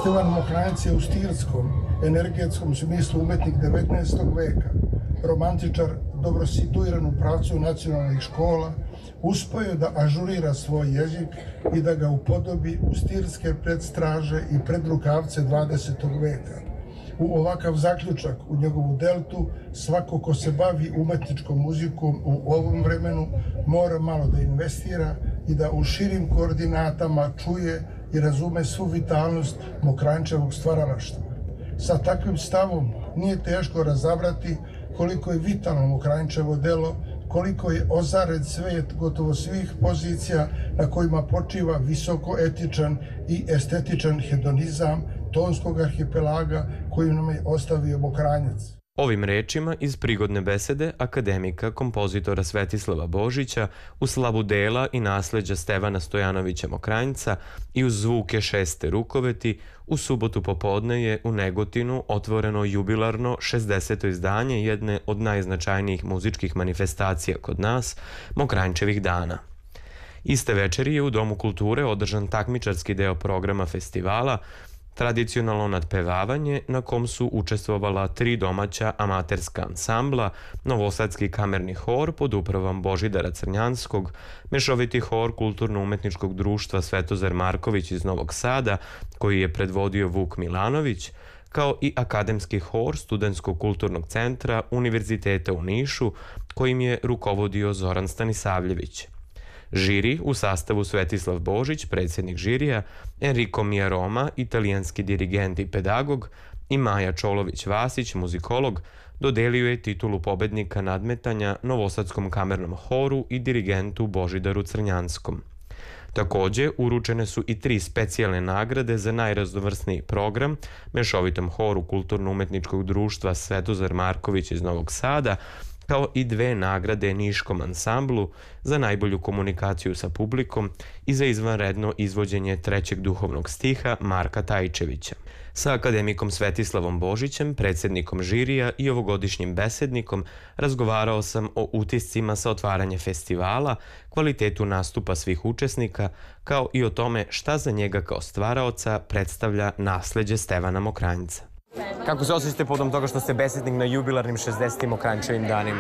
Stevan Mokranjac je u stirskom, energetskom smislu umetnik 19. veka, romantičar, dobro situiran u pravcu nacionalnih škola, uspeo je da ažurira svoj jezik i da ga upodobi u stirske predstraže i predrukavce 20. veka. U ovakav zaključak u njegovu deltu svako ko se bavi umetničkom muzikom u ovom vremenu mora malo da investira i da u širim koordinatama čuje i razume svu vitalnost Mokranjčevog stvaralaštva. Sa takvim stavom nije teško razabrati koliko je vitalno Mokranjčevo delo, koliko je ozared svet gotovo svih pozicija na kojima počiva visoko etičan i estetičan hedonizam tonskog arhipelaga koju nam je ostavio Mokranjac. Ovim rečima iz prigodne besede akademika, kompozitora Svetislava Božića u slavu dela i nasleđa Stevana Stojanovića Mokranjca i uz zvuke šeste rukoveti u subotu popodne je u Negotinu otvoreno jubilarno 60. izdanje jedne od najznačajnijih muzičkih manifestacija kod nas, Mokranjčevih dana. Iste večeri je u Domu kulture održan takmičarski deo programa festivala, tradicionalno nadpevavanje na kom su učestvovala 3 domaća amaterska ansambla, Novosadski kamerni hor pod upravom Božidara Crnjanskog, mešoviti hor Kulturno-umetničkog društva Svetozar Marković iz Novog Sada, koji je predvodio Vuk Milanović, kao i akademski hor Studentskog kulturnog centra Univerziteta u Nišu, kojim je rukovodio Zoran Stanisavljević. Žiri u sastavu Svetislav Božić, predsjednik žirija, Enrico Miaroma, italijanski dirigent i pedagog, i Maja Čolović-Vasić, muzikolog, dodelio je titulu pobednika nadmetanja Novosadskom kamernom horu i dirigentu Božidaru Crnjanskom. Takođe, uručene su i 3 specijalne nagrade za najraznovrsniji program mešovitom horu Kulturno-umetničkog društva Svetozar Marković iz Novog Sada, kao i 2 nagrade Niškom ansamblu za najbolju komunikaciju sa publikom i za izvanredno izvođenje 3. duhovnog stiha Marka Tajčevića. Sa akademikom Svetislavom Božićem, predsjednikom žirija i ovogodišnjim besednikom razgovarao sam o utiscima sa otvaranja festivala, kvalitetu nastupa svih učesnika, kao i o tome šta za njega kao stvaraoca predstavlja nasleđe Stevana Mokranjca. Kako se osjećate povodom toga što ste besednik na jubilarnim 60. Mokranjčevim danima?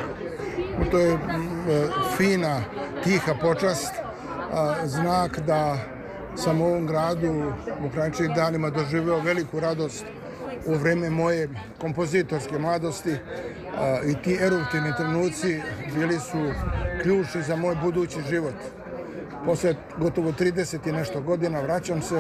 To je fina, tiha počast, znak da sam u ovom gradu Mokranjčevim danima doživeo veliku radost u vreme moje kompozitorske mladosti i ti eruptivni trenuci bili su ključni za moj budući život. Posle gotovo 30 i nešto godina vraćam se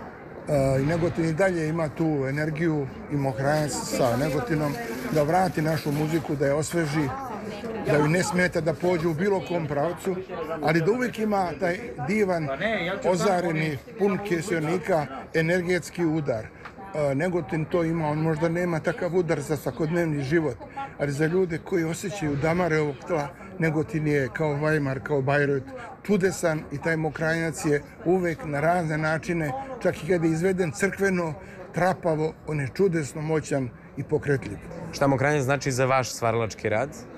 i Negotin i dalje ima tu energiju i Mokranjac sa Negotinom da vrati našu muziku, da je osveži, da ju ne smeta da pođe u bilo kom pravcu, ali da uvijek ima taj divan, ozareni, pun kiselnika, energetski udar. Negotin to ima, on možda nema takav udar za svakodnevni život, ali za ljude koji osjećaju damare ovog tla, Negotin je kao Weimar, kao Bayreuth, čudesan i taj Mokranjac je uvek na razne načine, čak i kada je izveden crkveno, trapavo, on je čudesno moćan i pokretljiv. Šta Mokranjac znači za vaš stvaralački rad?